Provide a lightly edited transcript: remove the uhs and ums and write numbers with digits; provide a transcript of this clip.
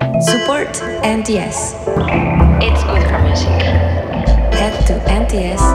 Support NTS. It's good for music. Head to NTS